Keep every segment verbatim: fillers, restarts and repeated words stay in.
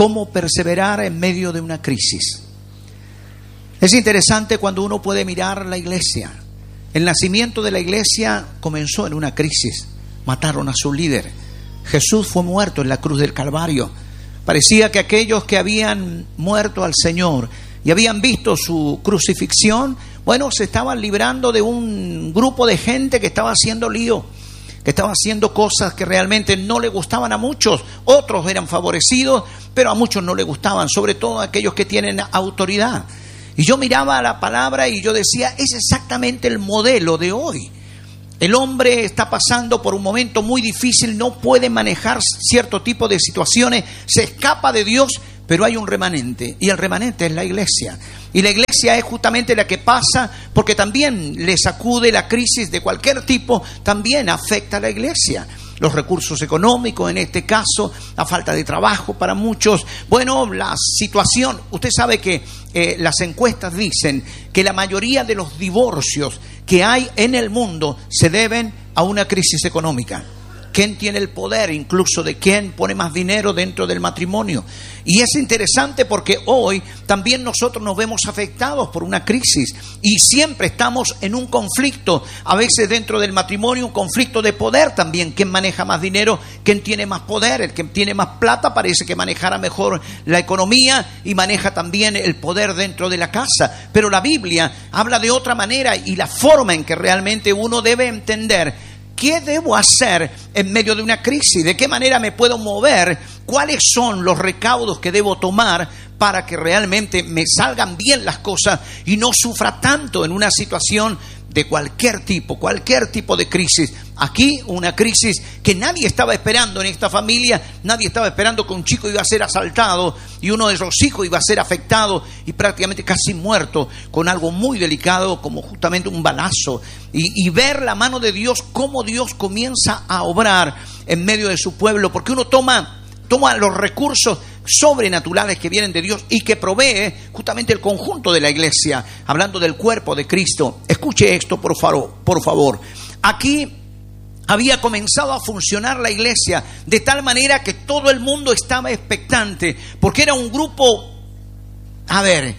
cómo perseverar en medio de una crisis. Es interesante cuando uno puede mirar la iglesia. El nacimiento de la iglesia comenzó en una crisis. Mataron a su líder. Jesús fue muerto en la cruz del Calvario. Parecía que aquellos que habían muerto al Señor y habían visto su crucifixión, bueno, se estaban librando de un grupo de gente que estaba haciendo lío, que estaba haciendo cosas que realmente no le gustaban a muchos. Otros eran favorecidos, pero a muchos no le gustaban, sobre todo a aquellos que tienen autoridad. Y yo miraba la palabra y yo decía, es exactamente el modelo de hoy. El hombre está pasando por un momento muy difícil, no puede manejar cierto tipo de situaciones, se escapa de Dios, pero hay un remanente, y el remanente es la iglesia. Y la iglesia es justamente la que pasa, porque también le sacude la crisis de cualquier tipo, también afecta a la iglesia. Los recursos económicos, en este caso, la falta de trabajo para muchos. Bueno, la situación, usted sabe que eh, las encuestas dicen que la mayoría de los divorcios que hay en el mundo se deben a una crisis económica. ¿Quién tiene el poder incluso de quién pone más dinero dentro del matrimonio? Y es interesante porque hoy también nosotros nos vemos afectados por una crisis y siempre estamos en un conflicto, a veces dentro del matrimonio, un conflicto de poder también. ¿Quién maneja más dinero? ¿Quién tiene más poder? El que tiene más plata parece que manejará mejor la economía y maneja también el poder dentro de la casa. Pero la Biblia habla de otra manera y la forma en que realmente uno debe entender ¿qué debo hacer en medio de una crisis? ¿De qué manera me puedo mover? ¿Cuáles son los recaudos que debo tomar para que realmente me salgan bien las cosas y no sufra tanto en una situación de cualquier tipo, cualquier tipo de crisis? Aquí una crisis que nadie estaba esperando en esta familia. Nadie estaba esperando que un chico iba a ser asaltado y uno de esos hijos iba a ser afectado y prácticamente casi muerto con algo muy delicado como justamente un balazo. Y, y ver la mano de Dios, cómo Dios comienza a obrar en medio de su pueblo, porque uno toma, toma los recursos sobrenaturales que vienen de Dios y que provee justamente el conjunto de la iglesia, hablando del cuerpo de Cristo. Escuche esto, por favor, por favor. Aquí había comenzado a funcionar la iglesia de tal manera que todo el mundo estaba expectante, porque era un grupo, a ver,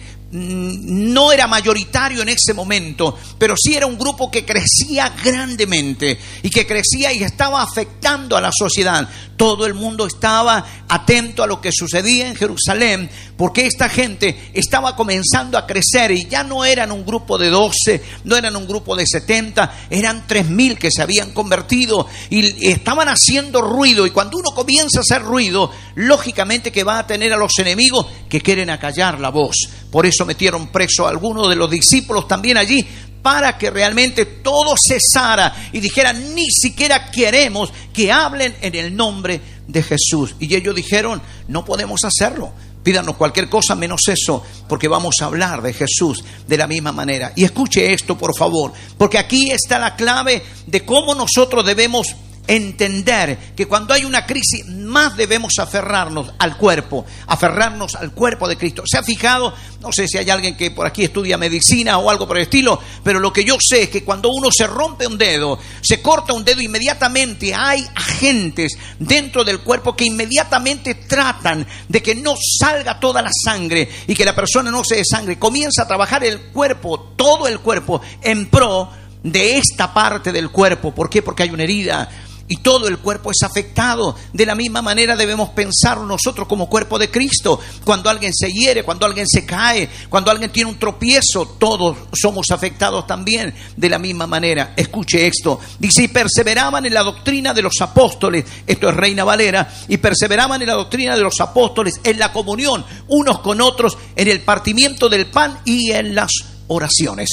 no era mayoritario en ese momento, pero sí era un grupo que crecía grandemente y que crecía y estaba afectando a la sociedad. Todo el mundo estaba atento a lo que sucedía en Jerusalén, porque esta gente estaba comenzando a crecer y ya no eran un grupo de doce, no eran un grupo de setenta, eran tres mil que se habían convertido y estaban haciendo ruido. Y cuando uno comienza a hacer ruido, lógicamente que va a tener a los enemigos que quieren acallar la voz. Por eso metieron preso a algunos de los discípulos también allí, para que realmente todo cesara y dijeran, ni siquiera queremos que hablen en el nombre de Jesús. Y ellos dijeron, no podemos hacerlo, pídanos cualquier cosa menos eso, porque vamos a hablar de Jesús de la misma manera. Y escuche esto, por favor, porque aquí está la clave de cómo nosotros debemos entender que cuando hay una crisis más debemos aferrarnos al cuerpo, aferrarnos al cuerpo de Cristo. ¿Se ha fijado? No sé si hay alguien que por aquí estudia medicina o algo por el estilo, pero lo que yo sé es que cuando uno se rompe un dedo, se corta un dedo, inmediatamente hay agentes dentro del cuerpo que inmediatamente tratan de que no salga toda la sangre y que la persona no se desangre. Comienza a trabajar el cuerpo, todo el cuerpo, en pro de esta parte del cuerpo. ¿Por qué? Porque hay una herida y todo el cuerpo es afectado. De la misma manera debemos pensar nosotros como cuerpo de Cristo. Cuando alguien se hiere, cuando alguien se cae, cuando alguien tiene un tropiezo, todos somos afectados también de la misma manera. Escuche esto. Dice, y perseveraban en la doctrina de los apóstoles. Esto es Reina Valera. Y perseveraban en la doctrina de los apóstoles, en la comunión unos con otros, en el partimiento del pan y en las oraciones.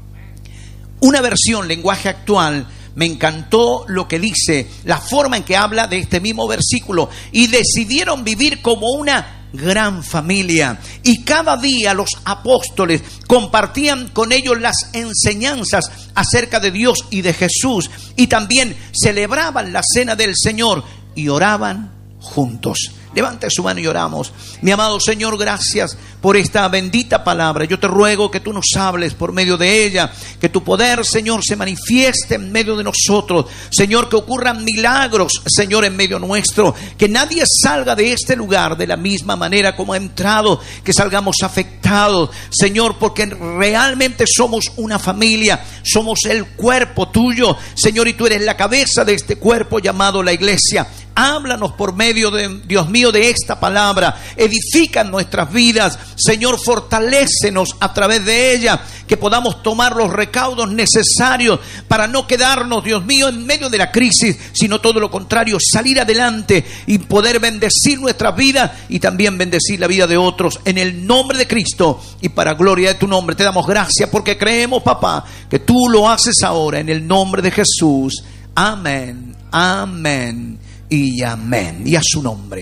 Una versión, lenguaje actual, me encantó lo que dice, la forma en que habla de este mismo versículo. Y decidieron vivir como una gran familia. Y cada día los apóstoles compartían con ellos las enseñanzas acerca de Dios y de Jesús. Y también celebraban la cena del Señor y oraban juntos. Levante su mano y oramos. Mi amado Señor, gracias por esta bendita palabra. Yo te ruego que tú nos hables por medio de ella, que tu poder, Señor, se manifieste en medio de nosotros. Señor, que ocurran milagros, Señor, en medio nuestro. Que nadie salga de este lugar de la misma manera como ha entrado, que salgamos afectados, Señor, porque realmente somos una familia, somos el cuerpo tuyo, Señor, y tú eres la cabeza de este cuerpo llamado la iglesia. Háblanos por medio de, Dios mío, de esta palabra. Edifica nuestras vidas, Señor, fortalécenos a través de ella, que podamos tomar los recaudos necesarios para no quedarnos, Dios mío, en medio de la crisis, sino todo lo contrario, salir adelante y poder bendecir nuestras vidas y también bendecir la vida de otros, en el nombre de Cristo y para gloria de tu nombre. Te damos gracias porque creemos, papá, que tú lo haces ahora, en el nombre de Jesús. Amén, amén y amén, y a su nombre.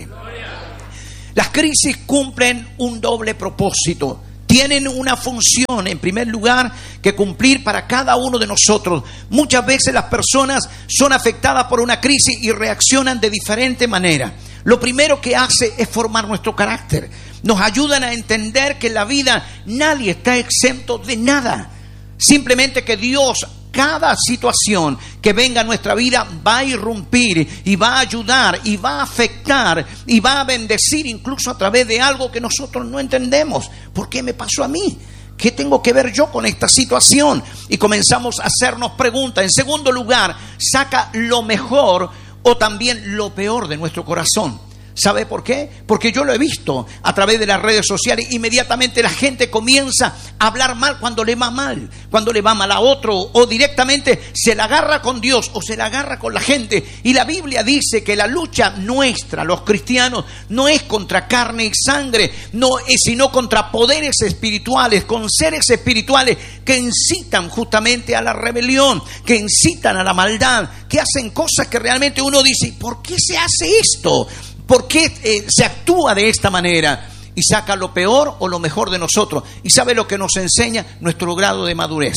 Las crisis cumplen un doble propósito. Tienen una función, en primer lugar, que cumplir para cada uno de nosotros. Muchas veces las personas son afectadas por una crisis y reaccionan de diferente manera. Lo primero que hace es formar nuestro carácter. Nos ayudan a entender que en la vida nadie está exento de nada. Simplemente que Dios, cada situación que venga a nuestra vida va a irrumpir y va a ayudar y va a afectar y va a bendecir, incluso a través de algo que nosotros no entendemos. ¿Por qué me pasó a mí? ¿Qué tengo que ver yo con esta situación? Y comenzamos a hacernos preguntas. En segundo lugar, saca lo mejor o también lo peor de nuestro corazón. ¿Sabe por qué? Porque yo lo he visto a través de las redes sociales. Inmediatamente la gente comienza a hablar mal cuando le va mal, cuando le va mal a otro, o directamente se la agarra con Dios o se la agarra con la gente. Y la Biblia dice que la lucha nuestra, los cristianos, no es contra carne y sangre, no es sino contra poderes espirituales, con seres espirituales que incitan justamente a la rebelión, que incitan a la maldad, que hacen cosas que realmente uno dice, ¿por qué se hace esto? ¿Por qué eh, se actúa de esta manera? Y saca lo peor o lo mejor de nosotros. ¿Y sabe lo que nos enseña? Nuestro grado de madurez.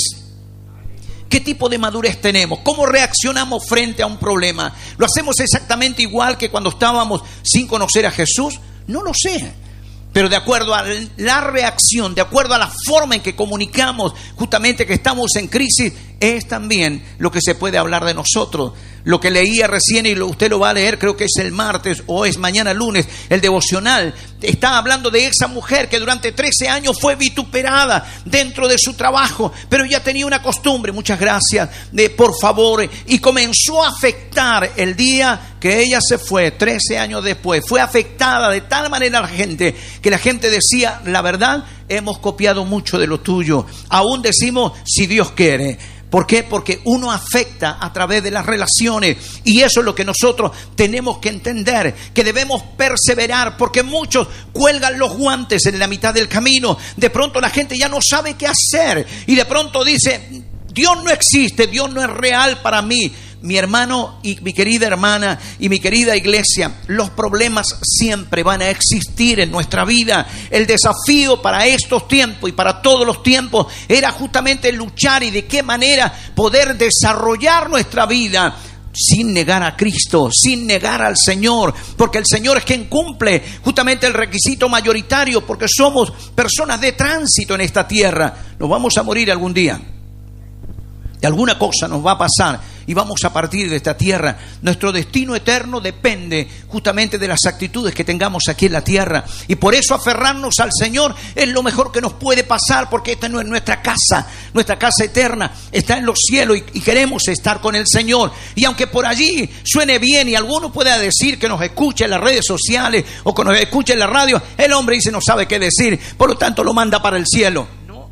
¿Qué tipo de madurez tenemos? ¿Cómo reaccionamos frente a un problema? ¿Lo hacemos exactamente igual que cuando estábamos sin conocer a Jesús? No lo sé. Pero de acuerdo a la reacción, de acuerdo a la forma en que comunicamos justamente que estamos en crisis, es también lo que se puede hablar de nosotros. Lo que leía recién, y lo, usted lo va a leer, creo que es el martes o es mañana lunes, el devocional, está hablando de esa mujer que durante trece años fue vituperada dentro de su trabajo, pero ya tenía una costumbre, muchas gracias, de por favor, y comenzó a afectar el día que ella se fue, trece años después, fue afectada de tal manera la gente, que la gente decía, la verdad, hemos copiado mucho de lo tuyo, aún decimos, si Dios quiere. ¿Por qué? Porque uno afecta a través de las relaciones, y eso es lo que nosotros tenemos que entender, que debemos perseverar, porque muchos cuelgan los guantes en la mitad del camino. De pronto la gente ya no sabe qué hacer y de pronto dice, Dios no existe, Dios no es real para mí. Mi hermano y mi querida hermana y mi querida iglesia, los problemas siempre van a existir en nuestra vida. El desafío para estos tiempos y para todos los tiempos era justamente luchar y de qué manera poder desarrollar nuestra vida sin negar a Cristo, sin negar al Señor, porque el Señor es quien cumple justamente el requisito mayoritario, porque somos personas de tránsito en esta tierra. Nos vamos a morir algún día. De alguna cosa nos va a pasar y vamos a partir de esta tierra. Nuestro destino eterno depende justamente de las actitudes que tengamos aquí en la tierra. Y por eso aferrarnos al Señor es lo mejor que nos puede pasar, porque esta no es nuestra casa. Nuestra casa eterna está en los cielos y, y queremos estar con el Señor. Y aunque por allí suene bien y alguno pueda decir que nos escuche en las redes sociales o que nos escuche en la radio, el hombre dice no sabe qué decir, por lo tanto lo manda para el cielo. No.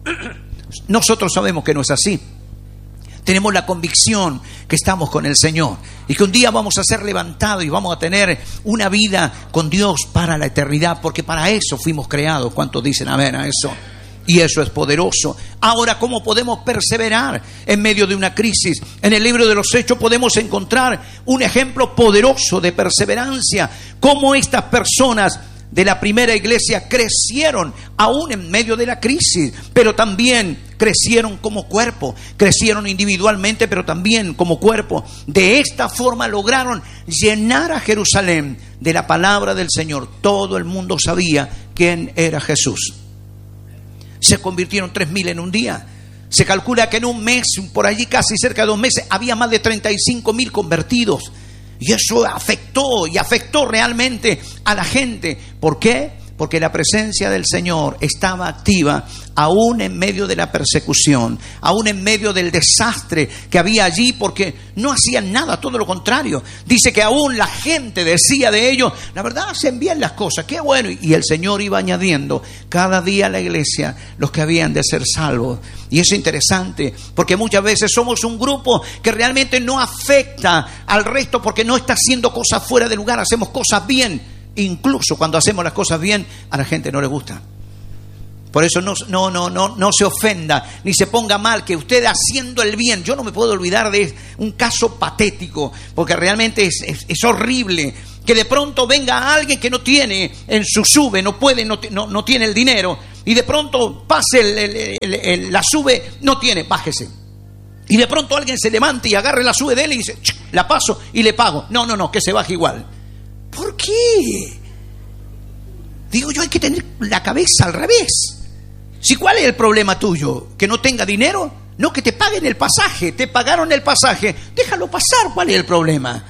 Nosotros sabemos que no es así. Tenemos la convicción que estamos con el Señor y que un día vamos a ser levantados y vamos a tener una vida con Dios para la eternidad, porque para eso fuimos creados. ¿Cuántos dicen amén a eso? Y eso es poderoso. Ahora, ¿cómo podemos perseverar en medio de una crisis? En el libro de los Hechos podemos encontrar un ejemplo poderoso de perseverancia. Cómo estas personas de la primera iglesia crecieron aún en medio de la crisis, pero también crecieron como cuerpo, crecieron individualmente, pero también como cuerpo. De esta forma lograron llenar a Jerusalén de la palabra del Señor. Todo el mundo sabía quién era Jesús. Se convirtieron tres mil en un día. Se calcula que en un mes, por allí casi cerca de dos meses, había más de treinta y cinco mil convertidos. Y eso afectó y afectó realmente a la gente. ¿Por qué? Porque la presencia del Señor estaba activa aún en medio de la persecución, aún en medio del desastre que había allí, porque no hacían nada, todo lo contrario. Dice que aún la gente decía de ellos, la verdad hacen bien las cosas, qué bueno. Y el Señor iba añadiendo cada día a la iglesia los que habían de ser salvos. Y eso es interesante, porque muchas veces somos un grupo que realmente no afecta al resto porque no está haciendo cosas fuera de lugar, hacemos cosas bien. Incluso cuando hacemos las cosas bien, a la gente no le gusta. Por eso no, no, no, no, no se ofenda, ni se ponga mal que usted haciendo el bien. Yo no me puedo olvidar de un caso patético, porque realmente es, es, es horrible que de pronto venga alguien que no tiene en su sube, no puede, no, no, no tiene el dinero, y de pronto pase el, el, el, el, la sube, no tiene, bájese. Y de pronto alguien se levante y agarre la sube de él y dice, la paso y le pago. No, no, no, que se baje igual. ¿Por qué? Digo yo, hay que tener la cabeza al revés. Si, ¿cuál es el problema tuyo? ¿Que no tenga dinero? No, que te paguen el pasaje. Te pagaron el pasaje, déjalo pasar. ¿Cuál es el problema?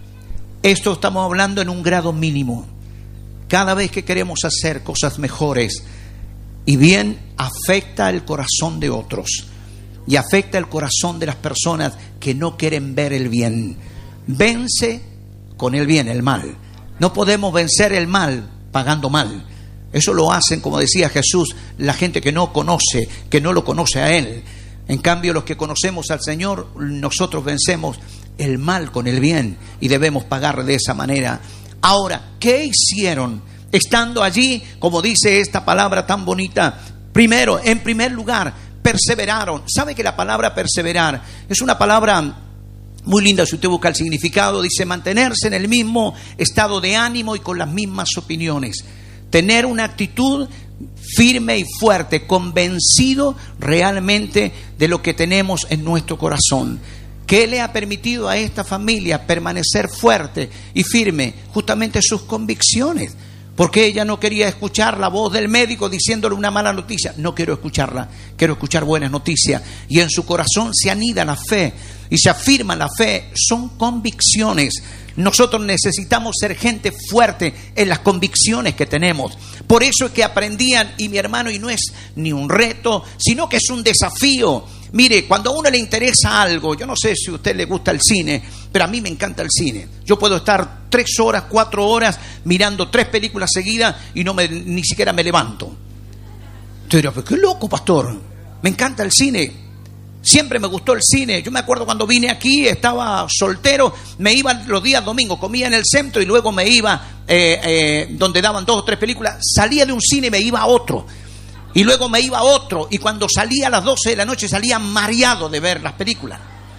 Esto estamos hablando en un grado mínimo. Cada vez que queremos hacer cosas mejores y bien, afecta el corazón de otros y afecta el corazón de las personas que no quieren ver el bien. Vence con el bien el mal. No podemos vencer el mal pagando mal. Eso lo hacen, como decía Jesús, la gente que no conoce, que no lo conoce a Él. En cambio, los que conocemos al Señor, nosotros vencemos el mal con el bien y debemos pagar de esa manera. Ahora, ¿qué hicieron estando allí? Como dice esta palabra tan bonita. Primero, en primer lugar, perseveraron. ¿Sabe que la palabra perseverar es una palabra muy linda? Si usted busca el significado, dice mantenerse en el mismo estado de ánimo y con las mismas opiniones. Tener una actitud firme y fuerte, convencido realmente de lo que tenemos en nuestro corazón. ¿Qué le ha permitido a esta familia permanecer fuerte y firme? Justamente sus convicciones. Porque ella no quería escuchar la voz del médico diciéndole una mala noticia. No quiero escucharla, quiero escuchar buenas noticias. Y en su corazón se anida la fe y se afirma la fe. Son convicciones. Nosotros necesitamos ser gente fuerte en las convicciones que tenemos. Por eso es que aprendían, y mi hermano, y no es ni un reto, sino que es un desafío. Mire, cuando a uno le interesa algo, yo no sé si a usted le gusta el cine, pero a mí me encanta el cine. Yo puedo estar tres horas, cuatro horas mirando tres películas seguidas y no me, ni siquiera me levanto. Usted dirá, pero qué loco, pastor. Me encanta el cine. Siempre me gustó el cine. Yo me acuerdo cuando vine aquí, estaba soltero, me iba los días domingos, comía en el centro y luego me iba eh, eh, donde daban dos o tres películas. Salía de un cine y me iba a otro. Y luego me iba a otro. Y cuando salía a las doce de la noche salía mareado de ver las películas.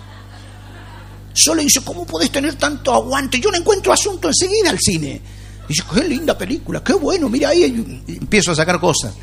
Solo dice, ¿cómo podés tener tanto aguante? Yo no encuentro asunto enseguida al cine. Y dice, qué linda película, qué bueno, mira ahí. Y empiezo a sacar cosas.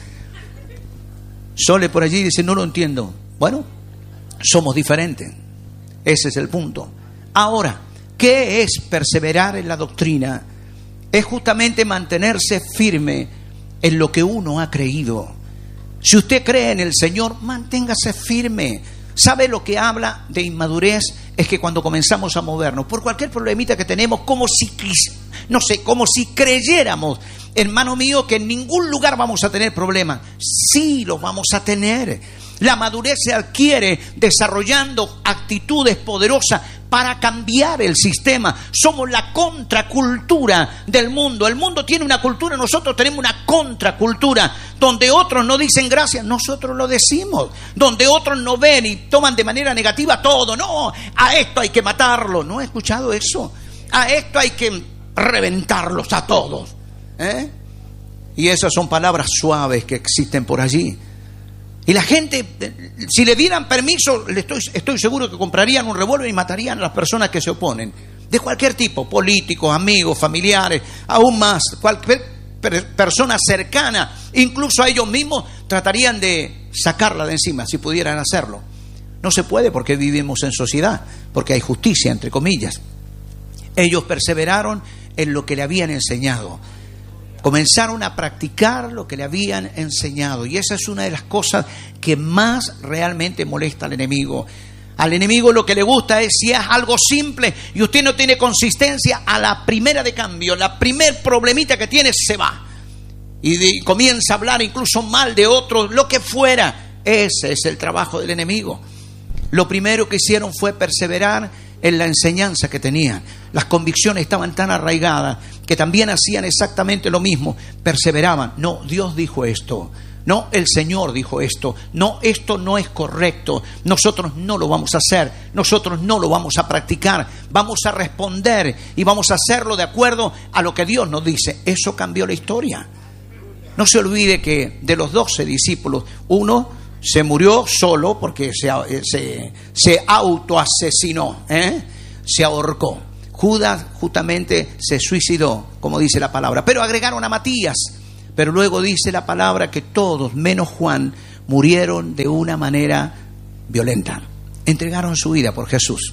Sole por allí dice, no lo entiendo. Bueno, somos diferentes. Ese es el punto. Ahora, ¿qué es perseverar en la doctrina? Es justamente mantenerse firme en lo que uno ha creído. Si usted cree en el Señor, manténgase firme. ¿Sabe lo que habla de inmadurez? Es que cuando comenzamos a movernos por cualquier problemita que tenemos, como si, no sé, como si creyéramos, hermano mío, que en ningún lugar vamos a tener problemas. Sí, los vamos a tener. La madurez se adquiere desarrollando actitudes poderosas para cambiar el sistema. Somos la contracultura del mundo. El mundo tiene una cultura, nosotros tenemos una contracultura. Donde otros no dicen gracias, nosotros lo decimos. Donde otros no ven y toman de manera negativa todo. No, a esto hay que matarlo. ¿No he escuchado eso? A esto hay que reventarlos a todos. ¿Eh? Y esas son palabras suaves que existen por allí. Y la gente, si le dieran permiso, le estoy, estoy seguro que comprarían un revólver y matarían a las personas que se oponen. De cualquier tipo, políticos, amigos, familiares, aún más. Cualquier, per- persona cercana, incluso a ellos mismos, tratarían de sacarla de encima si pudieran hacerlo. No se puede porque vivimos en sociedad, porque hay justicia, entre comillas. Ellos perseveraron en lo que le habían enseñado. Comenzaron a practicar lo que le habían enseñado. Y esa es una de las cosas que más realmente molesta al enemigo. Al enemigo lo que le gusta es, si es algo simple y usted no tiene consistencia, a la primera de cambio, la primer problemita que tiene, se va. Y, de, y comienza a hablar incluso mal de otros, lo que fuera. Ese es el trabajo del enemigo. Lo primero que hicieron fue perseverar en la enseñanza que tenían. Las convicciones estaban tan arraigadas que también hacían exactamente lo mismo. Perseveraban. No, Dios dijo esto. No, el Señor dijo esto. No, esto no es correcto. Nosotros no lo vamos a hacer. Nosotros no lo vamos a practicar. Vamos a responder y vamos a hacerlo de acuerdo a lo que Dios nos dice. Eso cambió la historia. No se olvide que de los doce discípulos, uno se murió solo porque se, se, se autoasesinó, ¿eh? Se ahorcó. Judas justamente se suicidó, como dice la palabra. Pero agregaron a Matías. Pero luego dice la palabra que todos, menos Juan, murieron de una manera violenta. Entregaron su vida por Jesús.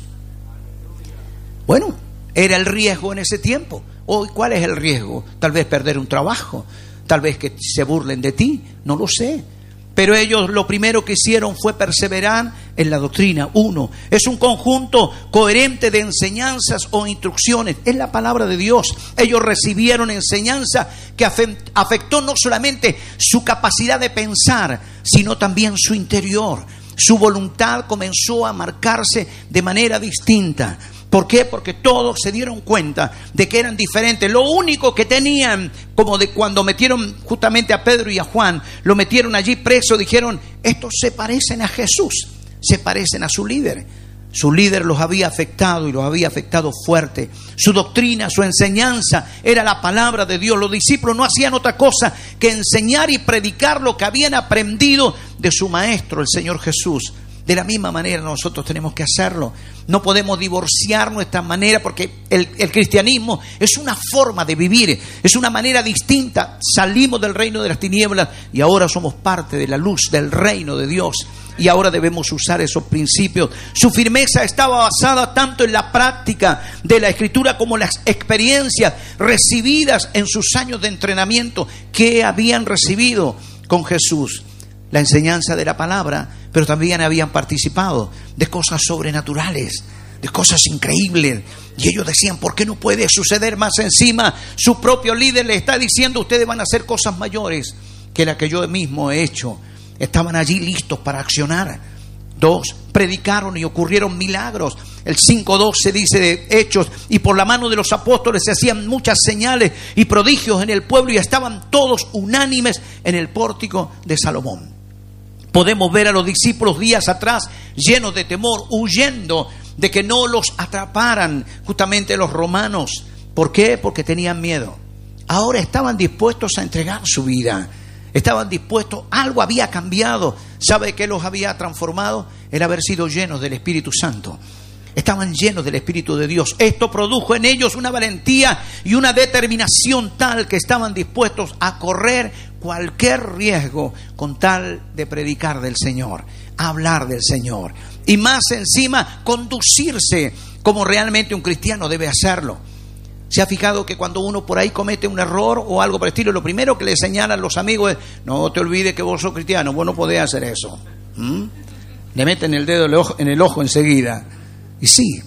Bueno, era el riesgo en ese tiempo. Hoy, ¿cuál es el riesgo? Tal vez perder un trabajo. Tal vez que se burlen de ti. No lo sé. Pero ellos lo primero que hicieron fue perseverar en la doctrina. Uno, es un conjunto coherente de enseñanzas o instrucciones. Es la palabra de Dios. Ellos recibieron enseñanza que afectó no solamente su capacidad de pensar, sino también su interior. Su voluntad comenzó a marcarse de manera distinta. ¿Por qué? Porque todos se dieron cuenta de que eran diferentes. Lo único que tenían, como de cuando metieron justamente a Pedro y a Juan, lo metieron allí preso, dijeron, estos se parecen a Jesús, se parecen a su líder. Su líder los había afectado y los había afectado fuerte. Su doctrina, su enseñanza era la palabra de Dios. Los discípulos no hacían otra cosa que enseñar y predicar lo que habían aprendido de su maestro, el Señor Jesús. De la misma manera nosotros tenemos que hacerlo. No podemos divorciar nuestra manera, porque el, el cristianismo es una forma de vivir, es una manera distinta. Salimos del reino de las tinieblas y ahora somos parte de la luz del reino de Dios. Y ahora debemos usar esos principios. Su firmeza estaba basada tanto en la práctica de la Escritura como en las experiencias recibidas en sus años de entrenamiento que habían recibido con Jesús. La enseñanza de la palabra, pero también habían participado de cosas sobrenaturales, de cosas increíbles. Y ellos decían, ¿por qué no puede suceder más encima? Su propio líder le está diciendo, ustedes van a hacer cosas mayores que las que yo mismo he hecho. Estaban allí listos para accionar. Dos, predicaron y ocurrieron milagros. El cinco doce dice de Hechos, y por la mano de los apóstoles se hacían muchas señales y prodigios en el pueblo y estaban todos unánimes en el pórtico de Salomón. Podemos ver a los discípulos días atrás llenos de temor, huyendo de que no los atraparan justamente los romanos. ¿Por qué? Porque tenían miedo. Ahora estaban dispuestos a entregar su vida. Estaban dispuestos, algo había cambiado. ¿Sabe qué los había transformado? El haber sido llenos del Espíritu Santo. Estaban llenos del Espíritu de Dios. Esto produjo en ellos una valentía y una determinación tal que estaban dispuestos a correr cualquier riesgo con tal de predicar del Señor, hablar del Señor. Y más encima, conducirse como realmente un cristiano debe hacerlo. ¿Se ha fijado que cuando uno por ahí comete un error o algo por el estilo, lo primero que le señalan los amigos es, no te olvides que vos sos cristiano, vos no podés hacer eso? ¿Mm? Le meten el dedo en el ojo, en el ojo enseguida. Y sí.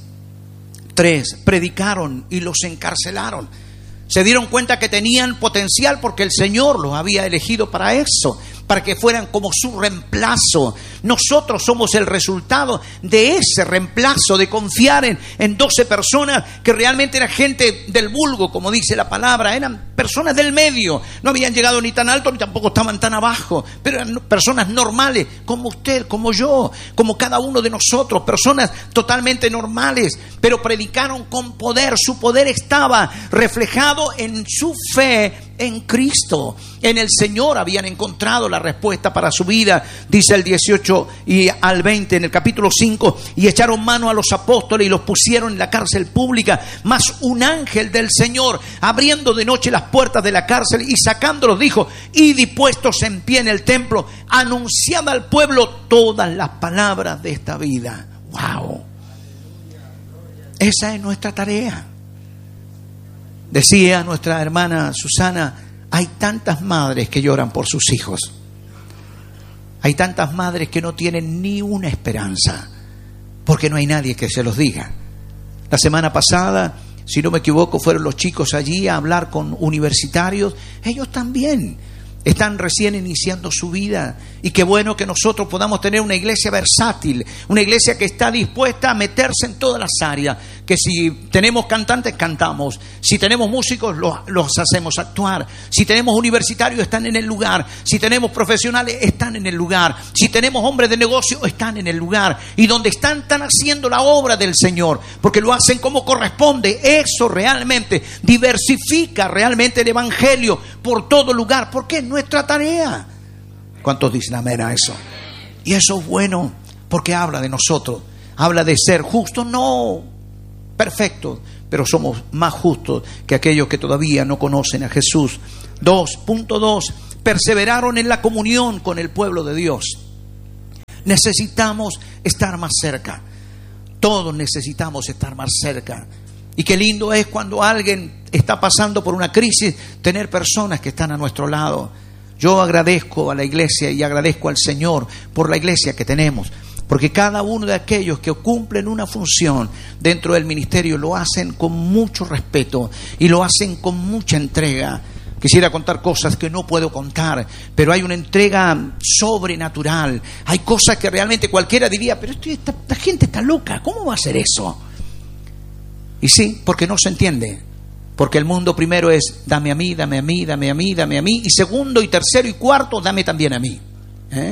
Tres, predicaron y los encarcelaron. Se dieron cuenta que tenían potencial porque el Señor los había elegido para eso, para que fueran como su reemplazo. Nosotros somos el resultado de ese reemplazo, de confiar en, en doce personas que realmente eran gente del vulgo, como dice la palabra. Eran personas del medio, no habían llegado ni tan alto ni tampoco estaban tan abajo, pero eran personas normales, como usted, como yo, como cada uno de nosotros, personas totalmente normales, pero predicaron con poder. Su poder estaba reflejado en su fe en Cristo. En el Señor habían encontrado la respuesta para su vida. Dice el dieciocho y al veinte en el capítulo cinco: y echaron mano a los apóstoles y los pusieron en la cárcel pública. Mas un ángel del Señor, abriendo de noche las puertas de la cárcel y sacándolos, dijo: id y puestos en pie en el templo, anunciad al pueblo todas las palabras de esta vida. ¡Wow! Esa es nuestra tarea. Decía nuestra hermana Susana: hay tantas madres que lloran por sus hijos. Hay tantas madres que no tienen ni una esperanza, porque no hay nadie que se los diga. La semana pasada, si no me equivoco, fueron los chicos allí a hablar con universitarios. Ellos también están recién iniciando su vida, y qué bueno que nosotros podamos tener una iglesia versátil, una iglesia que está dispuesta a meterse en todas las áreas, que si tenemos cantantes, cantamos, si tenemos músicos, los, los hacemos actuar, si tenemos universitarios, están en el lugar, si tenemos profesionales, están en el lugar, si tenemos hombres de negocio, están en el lugar, y donde están, están haciendo la obra del Señor, porque lo hacen como corresponde. Eso realmente diversifica realmente el evangelio por todo lugar, porque es nuestra tarea. ¿Cuántos dicen amén a eso? Y eso es bueno, porque habla de nosotros, habla de ser justos, no perfectos, pero somos más justos que aquellos que todavía no conocen a Jesús. dos punto dos Perseveraron en la comunión con el pueblo de Dios. Necesitamos estar más cerca. Todos necesitamos estar más cerca. Y qué lindo es cuando alguien está pasando por una crisis, tener personas que están a nuestro lado. Yo agradezco a la iglesia y agradezco al Señor por la iglesia que tenemos, porque cada uno de aquellos que cumplen una función dentro del ministerio lo hacen con mucho respeto y lo hacen con mucha entrega. Quisiera contar cosas que no puedo contar, pero hay una entrega sobrenatural. Hay cosas que realmente cualquiera diría: pero esto, esta, esta gente está loca, ¿cómo va a hacer eso? Y sí, porque no se entiende. Porque el mundo primero es: dame a mí, dame a mí, dame a mí, dame a mí. Y segundo y tercero y cuarto, dame también a mí. ¿Eh?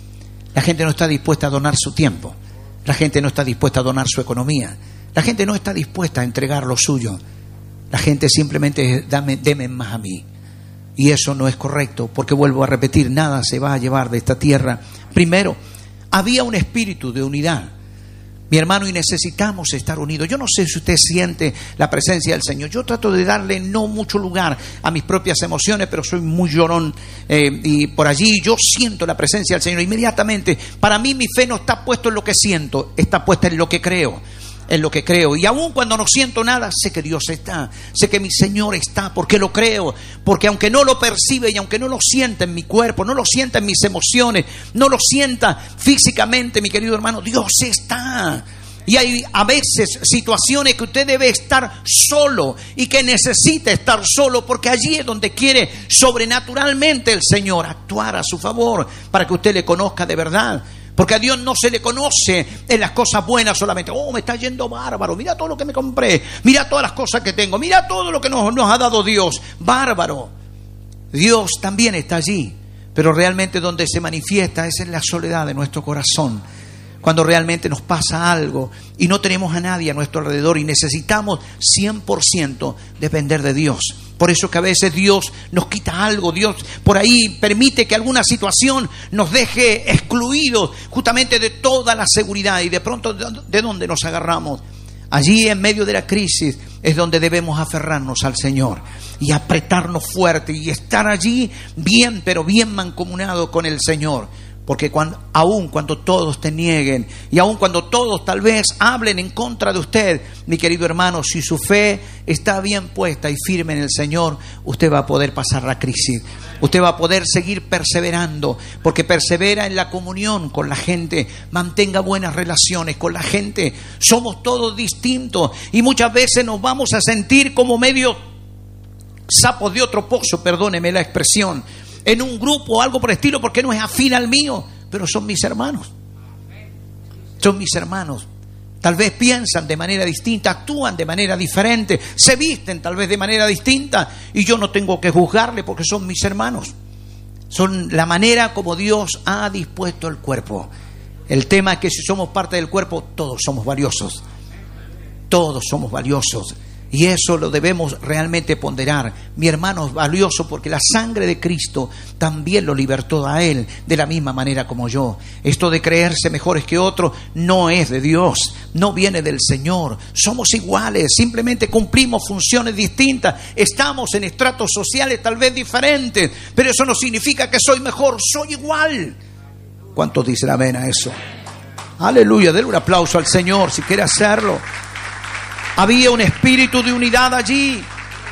La gente no está dispuesta a donar su tiempo. La gente no está dispuesta a donar su economía. La gente no está dispuesta a entregar lo suyo. La gente simplemente es: dame, deme más a mí. Y eso no es correcto, porque vuelvo a repetir, nada se va a llevar de esta tierra. Primero, había un espíritu de unidad, mi hermano, y necesitamos estar unidos. Yo no sé si usted siente la presencia del Señor. Yo trato de darle no mucho lugar a mis propias emociones, pero soy muy llorón, eh, y por allí yo siento la presencia del Señor inmediatamente. Para mí mi fe no está puesta en lo que siento, está puesta en lo que creo. En lo que creo. Y aun cuando no siento nada, sé que Dios está, sé que mi Señor está, porque lo creo, porque aunque no lo percibe y aunque no lo sienta en mi cuerpo, no lo sienta en mis emociones, no lo sienta físicamente, mi querido hermano, Dios está. Y hay a veces situaciones que usted debe estar solo y que necesita estar solo, porque allí es donde quiere sobrenaturalmente el Señor actuar a su favor, para que usted le conozca de verdad. Porque a Dios no se le conoce en las cosas buenas solamente. Oh, me está yendo bárbaro. Mira todo lo que me compré. Mira todas las cosas que tengo. Mira todo lo que nos, nos ha dado Dios. Bárbaro. Dios también está allí. Pero realmente donde se manifiesta es en la soledad de nuestro corazón. Cuando realmente nos pasa algo y no tenemos a nadie a nuestro alrededor y necesitamos cien por ciento depender de Dios. Por eso que a veces Dios nos quita algo, Dios por ahí permite que alguna situación nos deje excluidos justamente de toda la seguridad. Y de pronto, ¿de dónde nos agarramos? Allí en medio de la crisis es donde debemos aferrarnos al Señor y apretarnos fuerte y estar allí bien, pero bien mancomunado con el Señor. Porque cuando, aun cuando todos te nieguen y aun cuando todos tal vez hablen en contra de usted, mi querido hermano, si su fe está bien puesta y firme en el Señor, usted va a poder pasar la crisis. Usted va a poder seguir perseverando, porque persevera en la comunión con la gente, mantenga buenas relaciones con la gente. Somos todos distintos y muchas veces nos vamos a sentir como medio sapos de otro pozo, perdóneme la expresión, en un grupo o algo por el estilo, porque no es afín al mío, pero son mis hermanos. Son mis hermanos. Tal vez piensan de manera distinta, actúan de manera diferente, se visten tal vez de manera distinta, y yo no tengo que juzgarle porque son mis hermanos. Son la manera como Dios ha dispuesto el cuerpo. El tema es que si somos parte del cuerpo, todos somos valiosos. Todos somos valiosos. Y eso lo debemos realmente ponderar. Mi hermano es valioso porque la sangre de Cristo también lo libertó a él de la misma manera como yo. Esto de creerse mejores que otros no es de Dios, no viene del Señor. Somos iguales, simplemente cumplimos funciones distintas. Estamos en estratos sociales tal vez diferentes, pero eso no significa que soy mejor, soy igual. ¿Cuántos dicen amén a eso? Aleluya, denle un aplauso al Señor si quiere hacerlo. Había un espíritu de unidad allí.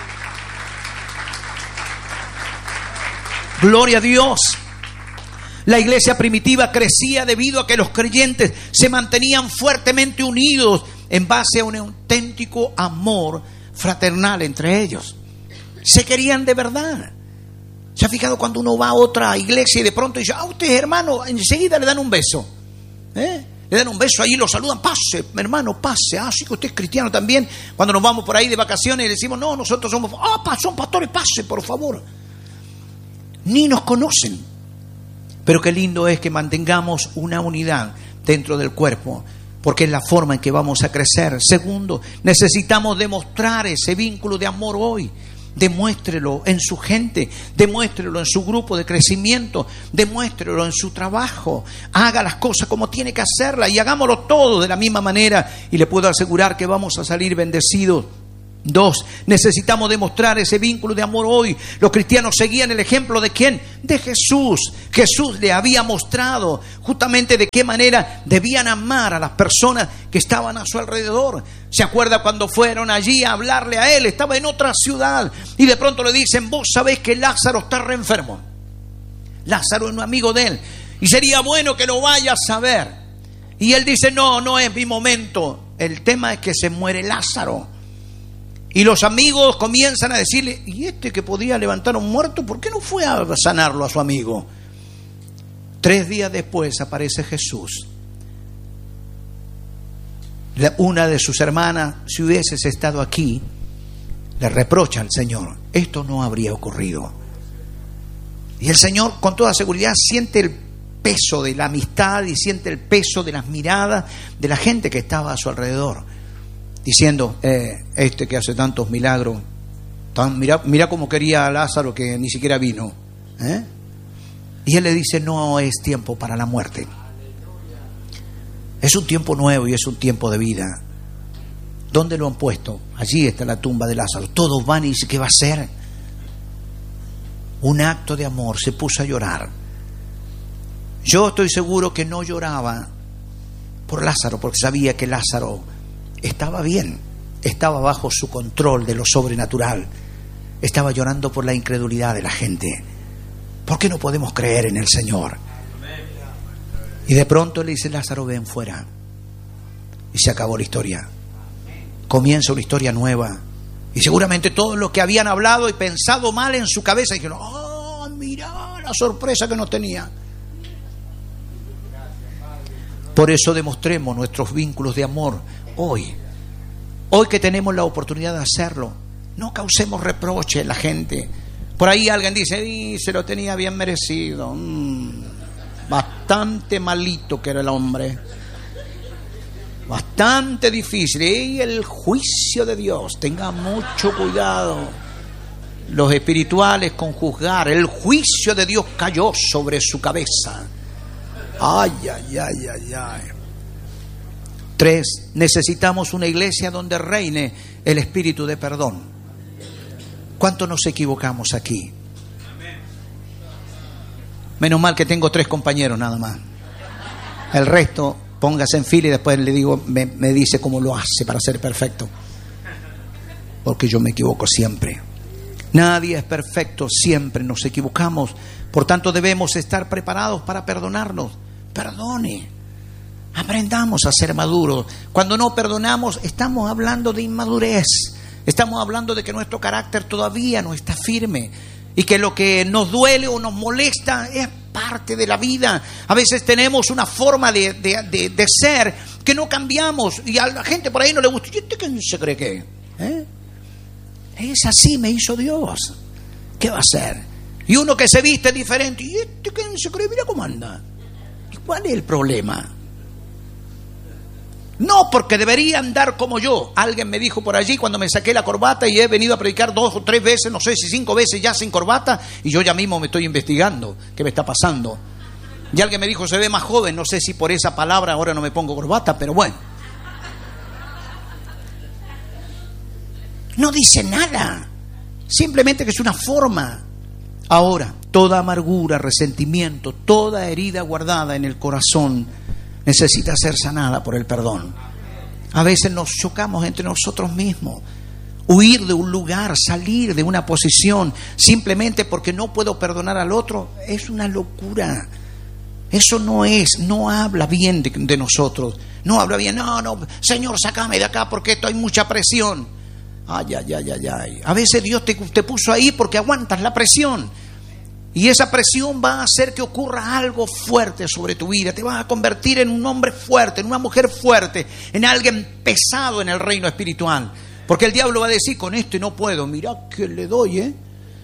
Gloria a Dios. La iglesia primitiva crecía debido a que los creyentes se mantenían fuertemente unidos en base a un auténtico amor fraternal entre ellos. Se querían de verdad. ¿Se ha fijado cuando uno va a otra iglesia y de pronto dice, ah, usted es hermano, enseguida le dan un beso? ¿Eh? Le dan un beso ahí, lo saludan, pase, hermano, pase. Ah, sí que usted es cristiano también. Cuando nos vamos por ahí de vacaciones y decimos, no, nosotros somos, ah, son pastores, pase, por favor. Ni nos conocen. Pero qué lindo es que mantengamos una unidad dentro del cuerpo, porque es la forma en que vamos a crecer. Segundo, necesitamos demostrar ese vínculo de amor hoy. Demuéstrelo en su gente, demuéstrelo en su grupo de crecimiento, demuéstrelo en su trabajo. Haga las cosas como tiene que hacerlas y hagámoslo todo de la misma manera y le puedo asegurar que vamos a salir bendecidos. Dos, necesitamos demostrar ese vínculo de amor hoy. Los cristianos seguían el ejemplo de ¿quién? De Jesús. Jesús le había mostrado justamente de qué manera debían amar a las personas que estaban a su alrededor. ¿Se acuerda cuando fueron allí a hablarle a él? Estaba en otra ciudad y de pronto le dicen, vos sabés que Lázaro está re enfermo. Lázaro es un amigo de él y sería bueno que lo vayas a ver. Y él dice, no, no es mi momento. El tema es que se muere Lázaro. Y los amigos comienzan a decirle, ¿y este que podía levantar a un muerto, por qué no fue a sanarlo a su amigo? Tres días después aparece Jesús. Una de sus hermanas, si hubieses estado aquí, le reprocha al Señor, esto no habría ocurrido. Y el Señor con toda seguridad siente el peso de la amistad y siente el peso de las miradas de la gente que estaba a su alrededor, diciendo, eh, este que hace tantos milagros, tan, mira, mira cómo quería a Lázaro que ni siquiera vino. ¿eh? Y él le dice, no es tiempo para la muerte. Es un tiempo nuevo y es un tiempo de vida. ¿Dónde lo han puesto? Allí está la tumba de Lázaro. Todos van y dicen, ¿qué va a hacer? Un acto de amor, se puso a llorar. Yo estoy seguro que no lloraba por Lázaro, porque sabía que Lázaro estaba bien, estaba bajo su control de lo sobrenatural. Estaba llorando por la incredulidad de la gente. ¿Por qué no podemos creer en el Señor? Y de pronto le dice, Lázaro, ven fuera. Y se acabó la historia. Comienza una historia nueva. Y seguramente todos los que habían hablado y pensado mal en su cabeza dijeron, oh, mira la sorpresa que nos tenía. Por eso demostremos nuestros vínculos de amor hoy. Hoy que tenemos la oportunidad de hacerlo, no causemos reproche a la gente. Por ahí alguien dice, y se lo tenía bien merecido. Mm, bastante malito que era el hombre. Bastante difícil. Y el juicio de Dios, tenga mucho cuidado. Los espirituales con juzgar. El juicio de Dios cayó sobre su cabeza. Ay, ay, ay, ay, ay. Tres, necesitamos una iglesia donde reine el espíritu de perdón. ¿Cuánto nos equivocamos aquí? Menos mal que tengo tres compañeros nada más. El resto, póngase en fila y después le digo, me, me dice cómo lo hace para ser perfecto. Porque yo me equivoco siempre. Nadie es perfecto, siempre nos equivocamos. Por tanto, debemos estar preparados para perdonarnos. Perdone. Aprendamos a ser maduros. Cuando no perdonamos, estamos hablando de inmadurez. Estamos hablando de que nuestro carácter todavía no está firme. Y que lo que nos duele o nos molesta es parte de la vida. A veces tenemos una forma de, de, de, de ser que no cambiamos. Y a la gente por ahí no le gusta. ¿Y este quién se cree que? ¿Eh? Es así, me hizo Dios. ¿Qué va a hacer? Y uno que se viste diferente. ¿Y este quién se cree? Mira cómo anda. ¿Y cuál es el problema? No, porque debería andar como yo. Alguien me dijo por allí cuando me saqué la corbata y he venido a predicar dos o tres veces, no sé si cinco veces ya sin corbata, y yo ya mismo me estoy investigando qué me está pasando. Y alguien me dijo, se ve más joven, no sé si por esa palabra ahora no me pongo corbata, pero bueno. No dice nada, simplemente que es una forma. Ahora, toda amargura, resentimiento, toda herida guardada en el corazón necesita ser sanada por el perdón. A veces nos chocamos entre nosotros mismos. Huir de un lugar, salir de una posición simplemente porque no puedo perdonar al otro es una locura. Eso no es, no habla bien de, de nosotros. No habla bien, no, no, Señor, sácame de acá porque esto hay mucha presión. Ay, ay, ay, ay, ay. A veces Dios te, te puso ahí porque aguantas la presión. Y esa presión va a hacer que ocurra algo fuerte sobre tu vida. Te vas a convertir en un hombre fuerte, en una mujer fuerte, en alguien pesado en el reino espiritual. Porque el diablo va a decir, con esto no puedo, mirá que le doy, ¿eh?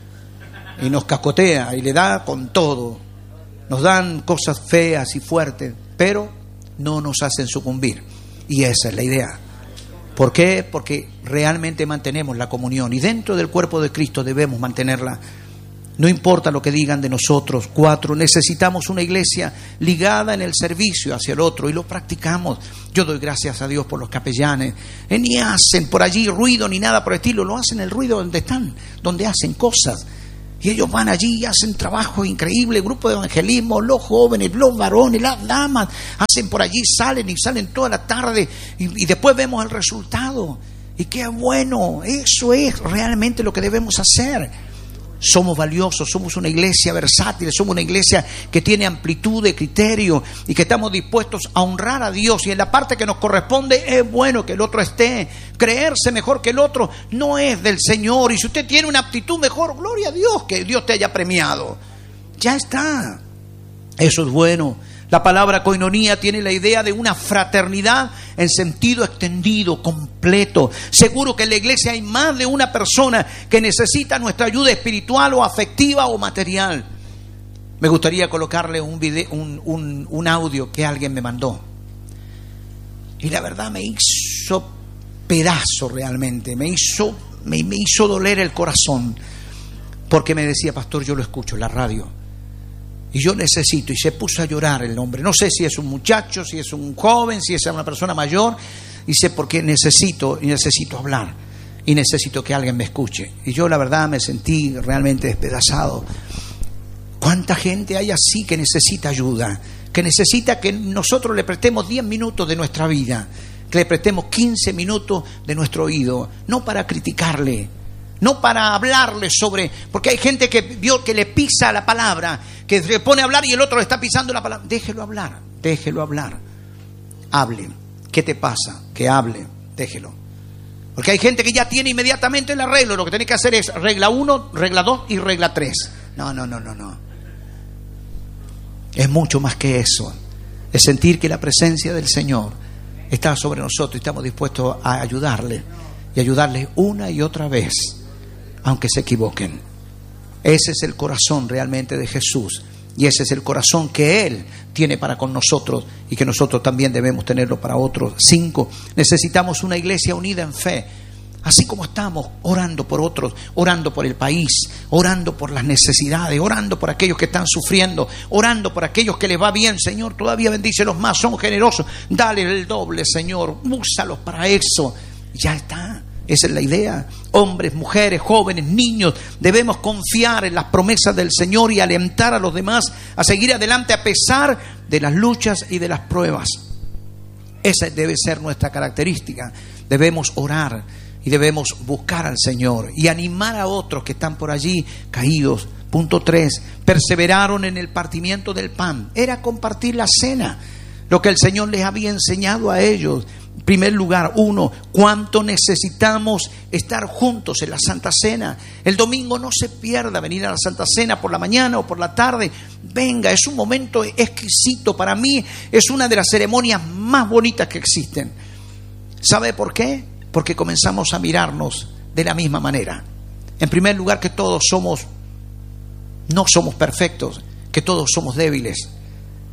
Y nos cascotea y le da con todo. Nos dan cosas feas y fuertes, pero no nos hacen sucumbir. Y esa es la idea. ¿Por qué? Porque realmente mantenemos la comunión. Y dentro del cuerpo de Cristo debemos mantenerla. No importa lo que digan de nosotros. Cuatro, necesitamos una iglesia ligada en el servicio hacia el otro y lo practicamos. Yo doy gracias a Dios por los capellanes. Eh, ni hacen por allí ruido ni nada por el estilo. Lo hacen el ruido donde están, donde hacen cosas. Y ellos van allí y hacen trabajo increíble. Grupo de evangelismo, los jóvenes, los varones, las damas. Hacen por allí, salen y salen toda la tarde. Y, y después vemos el resultado. Y qué bueno. Eso es realmente lo que debemos hacer. Somos valiosos, somos una iglesia versátil, somos una iglesia que tiene amplitud de criterio y que estamos dispuestos a honrar a Dios. Y en la parte que nos corresponde es bueno que el otro esté. Creerse mejor que el otro no es del Señor. Y si usted tiene una aptitud mejor, gloria a Dios que Dios te haya premiado. Ya está. Eso es bueno. La palabra koinonía tiene la idea de una fraternidad en sentido extendido, completo. Seguro que en la iglesia hay más de una persona que necesita nuestra ayuda espiritual o afectiva o material. Me gustaría colocarle un, video, un, un, un audio que alguien me mandó. Y la verdad me hizo pedazo realmente. Me hizo, me, me hizo doler el corazón. Porque me decía, pastor, yo lo escucho en la radio. Y yo necesito, y se puso a llorar el hombre. No sé si es un muchacho, si es un joven, si es una persona mayor. Dice, porque necesito, y necesito hablar. Y necesito que alguien me escuche. Y yo la verdad me sentí realmente despedazado. ¿Cuánta gente hay así que necesita ayuda? Que necesita que nosotros le prestemos diez minutos de nuestra vida. Que le prestemos quince minutos de nuestro oído. No para criticarle. No para hablarle sobre... Porque hay gente que vio que le pisa la palabra, que se pone a hablar y el otro le está pisando la palabra. Déjelo hablar, déjelo hablar. Hable. ¿Qué te pasa? Que hable, déjelo. Porque hay gente que ya tiene inmediatamente el arreglo. Lo que tiene que hacer es regla uno, regla dos y regla tres. No, no, no, no, no. Es mucho más que eso. Es sentir que la presencia del Señor está sobre nosotros y estamos dispuestos a ayudarle. Y ayudarle una y otra vez, aunque se equivoquen. Ese es el corazón realmente de Jesús. Y ese es el corazón que Él tiene para con nosotros y que nosotros también debemos tenerlo para otros. Cinco, necesitamos una iglesia unida en fe. Así como estamos orando por otros, orando por el país, orando por las necesidades, orando por aquellos que están sufriendo, orando por aquellos que les va bien. Señor, todavía bendícelos más, son generosos. Dale el doble, Señor. Úsalos para eso. Ya está. Esa es la idea. Hombres, mujeres, jóvenes, niños, debemos confiar en las promesas del Señor y alentar a los demás a seguir adelante a pesar de las luchas y de las pruebas. Esa debe ser nuestra característica. Debemos orar y debemos buscar al Señor y animar a otros que están por allí caídos. Punto tres, perseveraron en el partimiento del pan. Era compartir la cena, lo que el Señor les había enseñado a ellos. En primer lugar, uno, cuánto necesitamos estar juntos en la Santa Cena. El domingo no se pierda venir a la Santa Cena por la mañana o por la tarde. Venga, es un momento exquisito. Para mí es una de las ceremonias más bonitas que existen. ¿Sabe por qué? Porque comenzamos a mirarnos de la misma manera. En primer lugar, que todos somos, no somos perfectos, que todos somos débiles,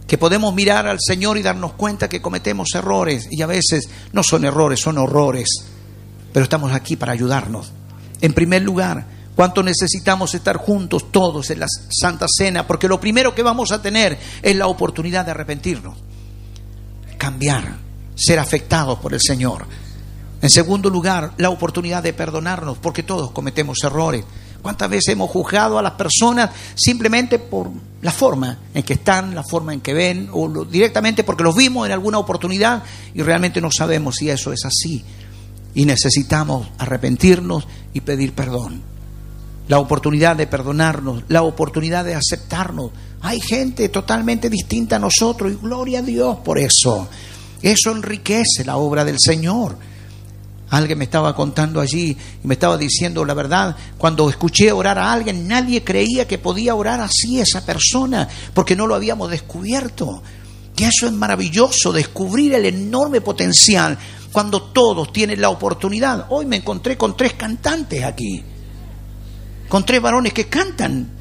que podemos mirar al Señor y darnos cuenta que cometemos errores, y a veces no son errores, son horrores, pero estamos aquí para ayudarnos. En primer lugar, cuánto necesitamos estar juntos todos en la Santa Cena, porque lo primero que vamos a tener es la oportunidad de arrepentirnos, cambiar, ser afectados por el Señor. En segundo lugar, la oportunidad de perdonarnos, porque todos cometemos errores. ¿Cuántas veces hemos juzgado a las personas simplemente por la forma en que están, la forma en que ven, o lo, directamente porque los vimos en alguna oportunidad y realmente no sabemos si eso es así? Y necesitamos arrepentirnos y pedir perdón. La oportunidad de perdonarnos, la oportunidad de aceptarnos. Hay gente totalmente distinta a nosotros y gloria a Dios por eso. Eso enriquece la obra del Señor. Alguien me estaba contando allí y me estaba diciendo la verdad. Cuando escuché orar a alguien, nadie creía que podía orar así esa persona, porque no lo habíamos descubierto. Y eso es maravilloso, descubrir el enorme potencial cuando todos tienen la oportunidad. Hoy me encontré con tres cantantes aquí, con tres varones que cantan.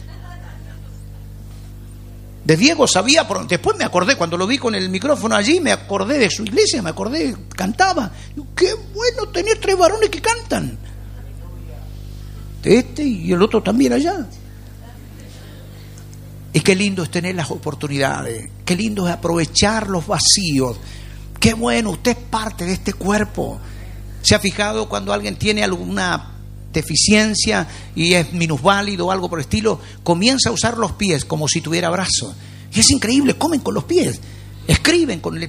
De Diego sabía, después me acordé, cuando lo vi con el micrófono allí, me acordé de su iglesia, me acordé, cantaba. Qué bueno tener tres varones que cantan. Este y el otro también allá. Y qué lindo es tener las oportunidades, qué lindo es aprovechar los vacíos. Qué bueno, usted es parte de este cuerpo. ¿Se ha fijado cuando alguien tiene alguna deficiencia y es minusválido o algo por el estilo? Comienza a usar los pies como si tuviera brazos. Y es increíble, comen con los pies, escriben con el